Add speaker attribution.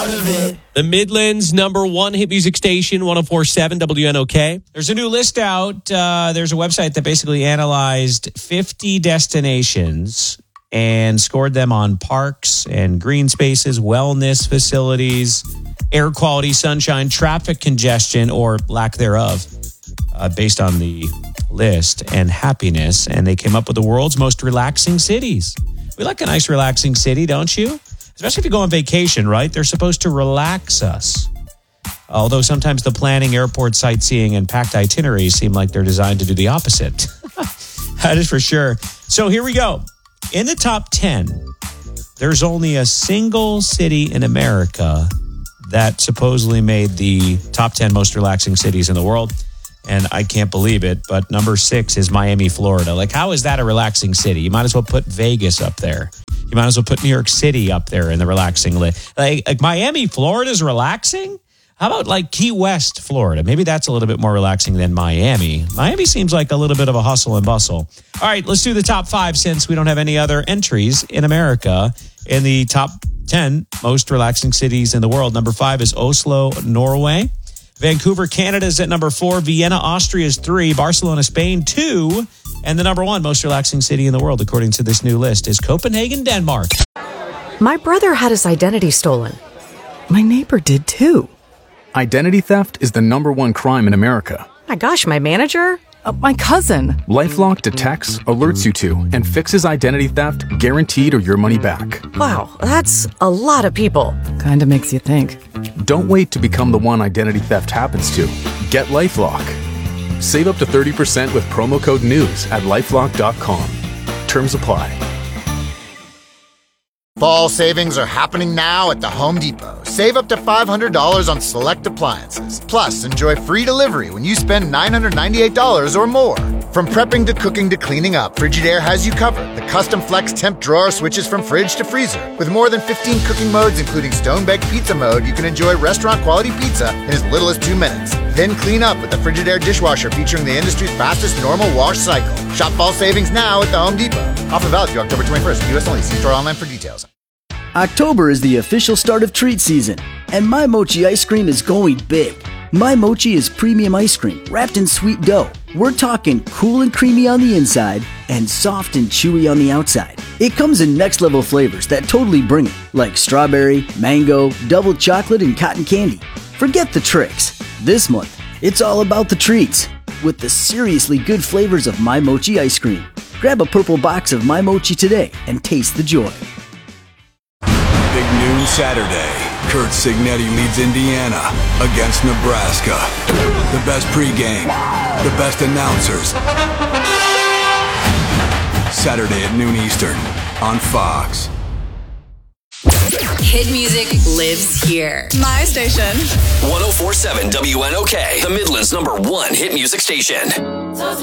Speaker 1: The Midlands #1 hit music station, 104.7 WNOK. There's a new list out. There's a website that basically analyzed 50 destinations and scored them on parks and green spaces, wellness facilities, air quality, sunshine, traffic congestion, or lack thereof, based on the list, and happiness. And they came up with the world's most relaxing cities. We like a nice relaxing city, don't you? Especially if you go on vacation, right? They're supposed to relax us. Although sometimes the planning, airport sightseeing, and packed itineraries seem like they're designed to do the opposite. That is for sure. So here we go. In the top 10, there's only a single city in America that supposedly made the top 10 most relaxing cities in the world. And I can't believe it, but number 6 is Miami, Florida. Like, how is that a relaxing city? You might as well put Vegas up there. You might as well put New York City up there in the relaxing list. Like Miami, Florida is relaxing? How about like Key West, Florida? Maybe that's a little bit more relaxing than Miami. Miami seems like a little bit of a hustle and bustle. All right, let's do the top 5 since we don't have any other entries in America in the top 10 most relaxing cities in the world. Number 5 is Oslo, Norway. Vancouver, Canada is at number 4. Vienna, Austria is 3. Barcelona, Spain, 2. And the number 1 most relaxing city in the world, according to this new list, is Copenhagen, Denmark.
Speaker 2: My brother had his identity stolen. My neighbor did too.
Speaker 3: Identity theft is the #1 crime in America.
Speaker 2: My gosh, my manager? My cousin.
Speaker 3: LifeLock detects, alerts you to, and fixes identity theft guaranteed or your money back.
Speaker 2: Wow, that's a lot of people. Kinda makes you think.
Speaker 3: Don't wait to become the one identity theft happens to. Get LifeLock. Save up to 30% with promo code NEWS at LifeLock.com. Terms apply.
Speaker 4: Fall savings are happening now at the Home Depot. Save up to $500 on select appliances. Plus, enjoy free delivery when you spend $998 or more. From prepping to cooking to cleaning up, Frigidaire has you covered. The custom flex temp drawer switches from fridge to freezer. With more than 15 cooking modes, including stone-baked pizza mode, you can enjoy restaurant-quality pizza in as little as 2 minutes. Then clean up with the Frigidaire dishwasher featuring the industry's fastest normal wash cycle. Shop fall savings now at the Home Depot. Offer valid through October 21st. U.S. only. See store online for details.
Speaker 5: October is the official start of treat season, and My Mochi ice cream is going big. My Mochi is premium ice cream wrapped in sweet dough. We're talking cool and creamy on the inside and soft and chewy on the outside. It comes in next level flavors that totally bring it, like strawberry, mango, double chocolate, and cotton candy. Forget the tricks. This month, it's all about the treats with the seriously good flavors of My Mochi ice cream. Grab a purple box of My Mochi today and taste the joy.
Speaker 6: Big noon Saturday. Kurt Signetti leads Indiana against Nebraska. The best pregame, the best announcers. Saturday at noon Eastern on Fox.
Speaker 7: Hit music lives here. My station.
Speaker 8: 104.7 WNOK, the Midlands #1 hit music station.